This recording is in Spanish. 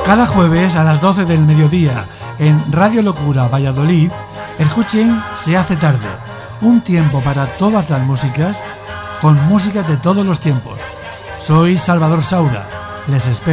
Cada jueves a las 12 del mediodía en Radio Locura Valladolid, escuchen Se hace tarde, un tiempo para todas las músicas, con músicas de todos los tiempos. Soy Salvador Saura, les espero.